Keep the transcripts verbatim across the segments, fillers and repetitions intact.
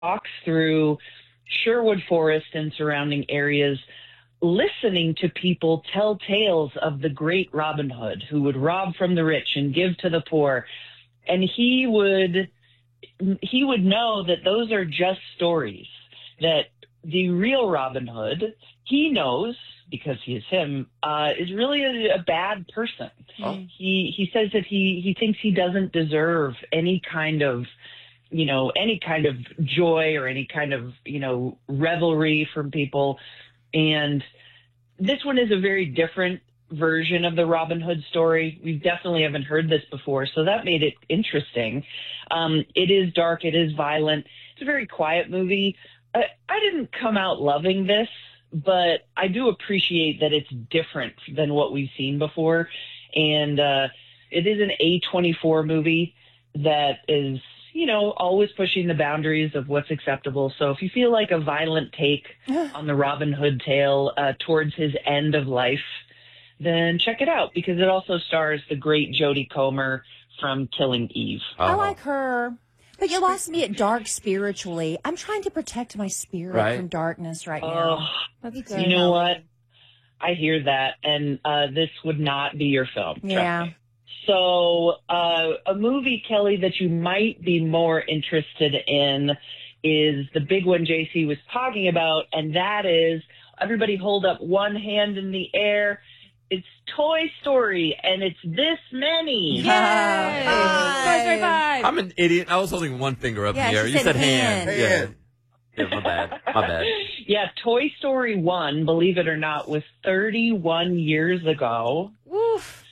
walks through Sherwood Forest and surrounding areas, listening to people tell tales of the great Robin Hood, who would rob from the rich and give to the poor. And he would he would know that those are just stories, that the real Robin Hood, he knows, because he is him, uh, is really a, a bad person. Oh. He he says that he, he thinks he doesn't deserve any kind of, you know, any kind of joy or any kind of, you know, revelry from people. And this one is a very different version of the Robin Hood story. We definitely haven't heard this before, so that made it interesting. Um, it is dark. It is violent. It's a very quiet movie. I, I didn't come out loving this, but I do appreciate that it's different than what we've seen before. And uh, it is an A twenty-four movie that is, you know, always pushing the boundaries of what's acceptable. So if you feel like a violent take on the Robin Hood tale uh, towards his end of life, then check it out, because it also stars the great Jodie Comer from Killing Eve. Oh. I like her. But you lost me at dark spiritually. I'm trying to protect my spirit right. from darkness right now. Oh, you know what? I hear that, and uh, this would not be your film. Yeah. So uh, a movie, Kelly, that you might be more interested in is the big one J C was talking about, and that is, everybody hold up one hand in the air. It's Toy Story, and it's this many. Yay! Five. Toy Story five. I'm an idiot. I was holding one finger up yeah, in the air. You said, said hand. hand. hand. Yeah. yeah, my bad. My bad. Yeah, Toy Story one, believe it or not, was thirty-one years ago. Woof.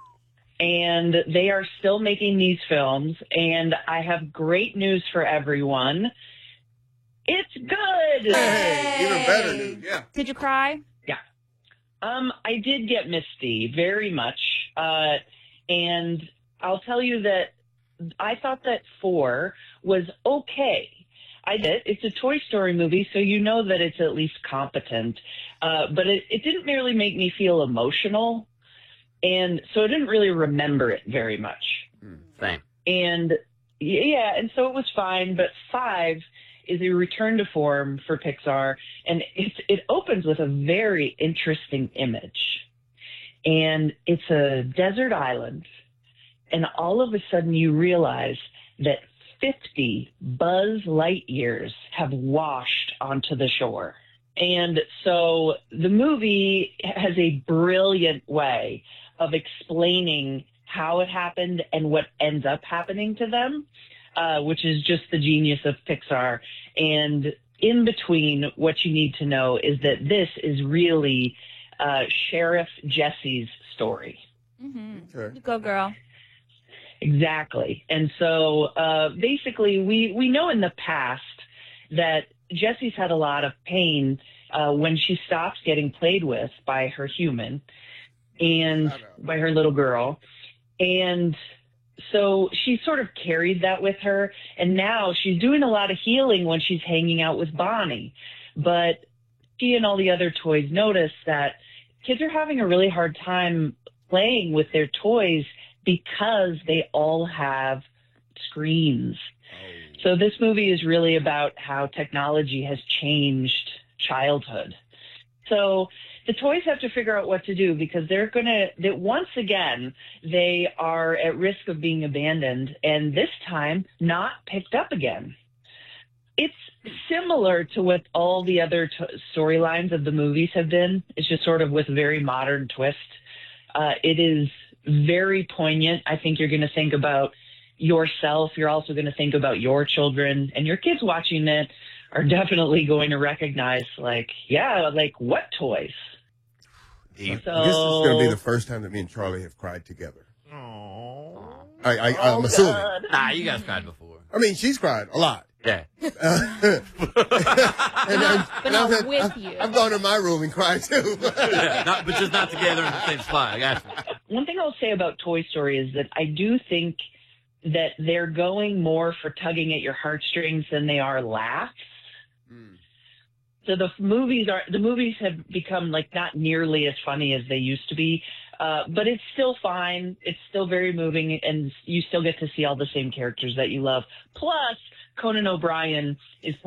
And they are still making these films, and I have great news for everyone. It's good! Hey, even better news, yeah. Did you cry? Um, I did get misty, very much. Uh, and I'll tell you that I thought that four was okay. I did. It's a Toy Story movie, so you know that it's at least competent. Uh, but it, it didn't really make me feel emotional. And so I didn't really remember it very much. Mm, same. And yeah, and so it was fine. But five is a return to form for Pixar, and it's, it opens with a very interesting image. And it's a desert island, and all of a sudden you realize that fifty Buzz Lightyears have washed onto the shore. And so the movie has a brilliant way of explaining how it happened and what ends up happening to them. Uh, which is just the genius of Pixar. And in between, what you need to know is that this is really uh, Sheriff Jesse's story. Mm-hmm. Okay. You go, girl. Exactly. And so uh, basically, we, we know in the past that Jesse's had a lot of pain uh, when she stops getting played with by her human and by her little girl. And so she sort of carried that with her, and now she's doing a lot of healing when she's hanging out with Bonnie. But she and all the other toys notice that kids are having a really hard time playing with their toys because they all have screens. Oh. So this movie is really about how technology has changed childhood. So the toys have to figure out what to do, because they're going to, that once again, they are at risk of being abandoned, and this time not picked up again. It's similar to what all the other t- storylines of the movies have been. It's just sort of with a very modern twist. Uh, it is very poignant. I think you're going to think about yourself. You're also going to think about your children, and your kids watching it are definitely going to recognize, like, yeah, like what toys? So, this is going to be the first time that me and Charlie have cried together. Aww. I, I, I'm oh, assuming. God. Nah, you guys cried before. I mean, she's cried a lot. Yeah. Uh, and, and, but and not I've, with I've, you. I've gone to my room and cried too. yeah, not, but just not together in the same spot. I got you. One thing I'll say about Toy Story is that I do think that they're going more for tugging at your heartstrings than they are laughs. Mm. So the movies are the movies have become like not nearly as funny as they used to be, uh, but it's still fine. It's still very moving, and you still get to see all the same characters that you love. Plus, Conan O'Brien is